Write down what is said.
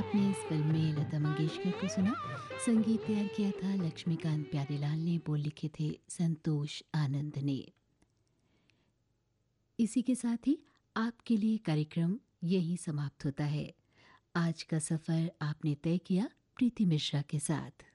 आपने इस फिल्म में लता मंगेशकर को सुना। संगीत तैयार किया था लक्ष्मीकांत प्यारेलाल ने, बोल लिखे थे संतोष आनंद ने। इसी के साथ ही आपके लिए कार्यक्रम यहीं समाप्त होता है। आज का सफर आपने तय किया प्रीति मिश्रा के साथ।